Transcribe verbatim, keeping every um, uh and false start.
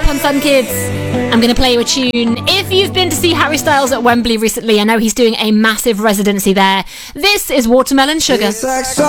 on Fun Kids. I'm going to play you a tune. If you've been to see Harry Styles at Wembley recently, I know he's doing a massive residency there. This is Watermelon Sugar.